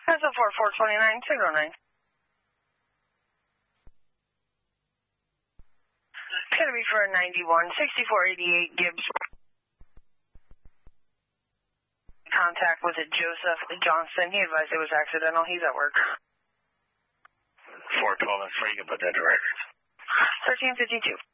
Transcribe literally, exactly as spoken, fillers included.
That's a four four two nine, zero nine. It's going to be for a ninety-one, sixty-four eighty-eight Gibbs. Contact with a Joseph Johnston. He advised it was accidental. He's at work. four twelve and three, you can put that to record. thirteen fifty-two.